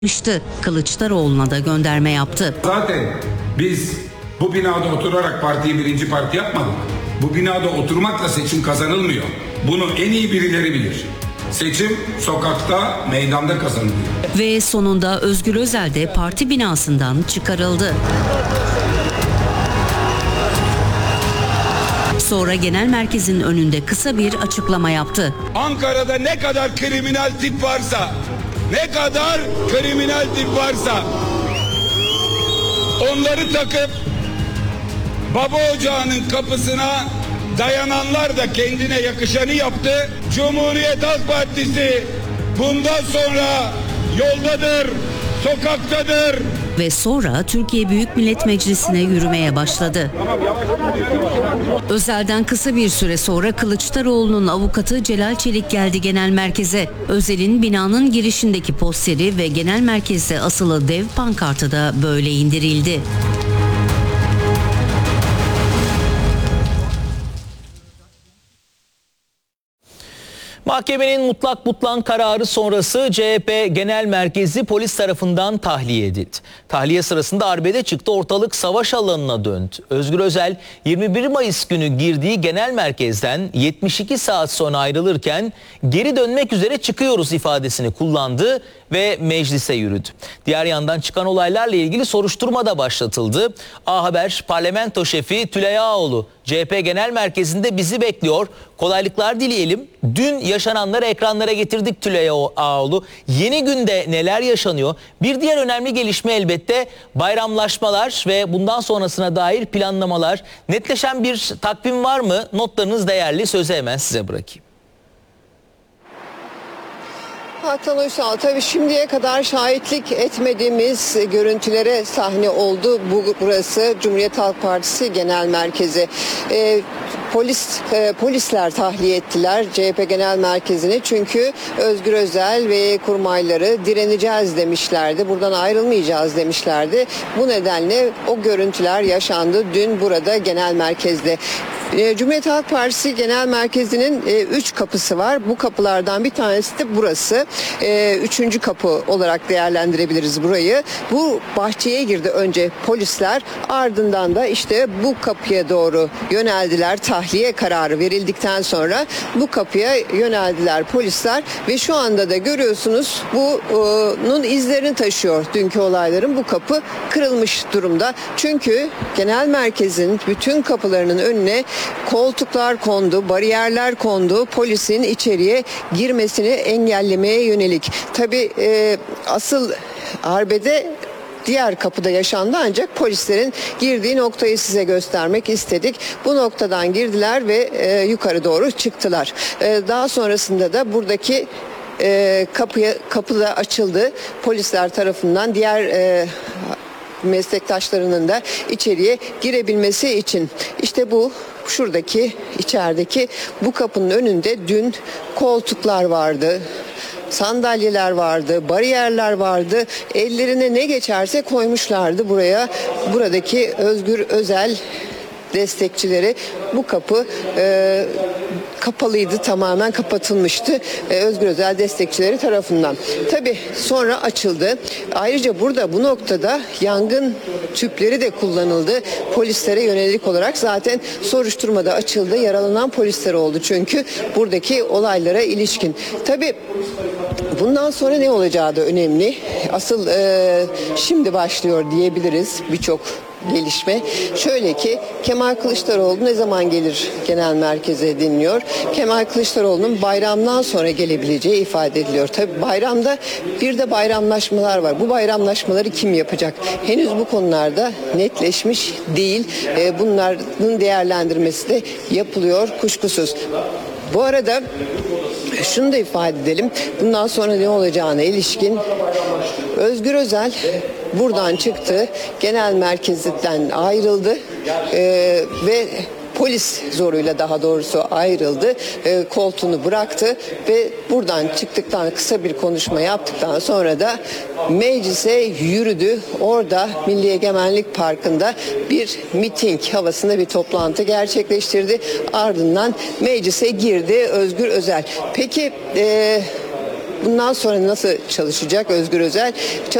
Kılıçdaroğlu'na da gönderme yaptı. Zaten biz bu binada oturarak partiyi birinci parti yapmadık. Bu binada oturmakla seçim kazanılmıyor. Bunu en iyi birileri bilir. Seçim sokakta, meydanda kazanılıyor. Ve sonunda Özgür Özel de parti binasından çıkarıldı. Sonra genel merkezin önünde kısa bir açıklama yaptı. Ankara'da ne kadar kriminal tip varsa, onları takıp baba ocağının kapısına dayananlar da kendine yakışanı yaptı. Cumhuriyet Halk Partisi bundan sonra yoldadır, sokaktadır. Ve sonra Türkiye Büyük Millet Meclisi'ne yürümeye başladı. Özel'den kısa bir süre sonra Kılıçdaroğlu'nun avukatı Celal Çelik geldi genel merkeze. Özel'in binanın girişindeki posteri ve genel merkezde asılı dev pankartı da böyle indirildi. Mahkemenin mutlak butlan kararı sonrası CHP Genel Merkezi polis tarafından tahliye edildi. Tahliye sırasında arbede çıktı, ortalık savaş alanına döndü. Özgür Özel 21 Mayıs günü girdiği genel merkezden 72 saat sonra ayrılırken geri dönmek üzere çıkıyoruz ifadesini kullandı ve meclise yürüdü. Diğer yandan çıkan olaylarla ilgili soruşturma da başlatıldı. A Haber parlamento şefi Tülay Ağoğlu CHP Genel Merkezi'nde bizi bekliyor. Kolaylıklar dileyelim. Dün yaşananları ekranlara getirdik Tülay Ağoğlu. Yeni günde neler yaşanıyor? Bir diğer önemli gelişme elbette bayramlaşmalar ve bundan sonrasına dair planlamalar. Netleşen bir takvim var mı? Notlarınız değerli. Sözü hemen size bırakayım. Hakan Uysal, tabii şimdiye kadar şahitlik etmediğimiz görüntülere sahne oldu. Burası Cumhuriyet Halk Partisi Genel Merkezi. Polisler tahliye ettiler CHP Genel Merkezi'ni, çünkü Özgür Özel ve kurmayları direneceğiz demişlerdi. Buradan ayrılmayacağız demişlerdi. Bu nedenle o görüntüler yaşandı dün burada genel merkezde. Cumhuriyet Halk Partisi Genel Merkezi'nin 3 kapısı var. Bu kapılardan bir tanesi de burası. 3. kapı olarak değerlendirebiliriz burayı. Bu bahçeye girdi önce polisler. Ardından da işte bu kapıya doğru yöneldiler. Tahliye kararı verildikten sonra bu kapıya yöneldiler polisler ve şu anda da görüyorsunuz bunun izlerini taşıyor dünkü olayların. Bu kapı kırılmış durumda. Çünkü genel merkezin bütün kapılarının önüne koltuklar kondu, bariyerler kondu, polisin içeriye girmesini engellemeye yönelik. Tabii asıl arbede diğer kapıda yaşandı, ancak polislerin girdiği noktayı size göstermek istedik. Bu noktadan girdiler ve yukarı doğru çıktılar. Daha sonrasında da buradaki kapı da açıldı polisler tarafından, diğer meslektaşlarının da içeriye girebilmesi için. İşte bu içerideki bu kapının önünde dün koltuklar vardı, sandalyeler vardı, bariyerler vardı. Ellerine ne geçerse koymuşlardı buraya. Buradaki Özgür Özel destekçileri, bu kapı kapalıydı, tamamen kapatılmıştı Özgür Özel destekçileri tarafından. Tabii sonra açıldı. Ayrıca bu noktada yangın tüpleri de kullanıldı. Polislere yönelik olarak zaten soruşturmada açıldı. Yaralanan polisler oldu çünkü buradaki olaylara ilişkin. Tabii bundan sonra ne olacağı da önemli. Asıl şimdi başlıyor diyebiliriz birçok gelişme. Şöyle ki, Kemal Kılıçdaroğlu ne zaman gelir genel merkeze deniliyor. Kemal Kılıçdaroğlu'nun bayramdan sonra gelebileceği ifade ediliyor. Tabii bayramda bir de bayramlaşmalar var. Bu bayramlaşmaları kim yapacak? Henüz bu konularda netleşmiş değil. Bunların değerlendirmesi de yapılıyor kuşkusuz. Bu arada şunu da ifade edelim. Bundan sonra ne olacağına ilişkin Özgür Özel buradan çıktı. Genel merkezden ayrıldı ve polis zoruyla daha doğrusu ayrıldı. Koltuğunu bıraktı ve buradan çıktıktan, kısa bir konuşma yaptıktan sonra da meclise yürüdü. Orada Milli Egemenlik Parkı'nda bir miting havasında bir toplantı gerçekleştirdi. Ardından meclise girdi Özgür Özel. Peki Bundan sonra nasıl çalışacak Özgür Özel?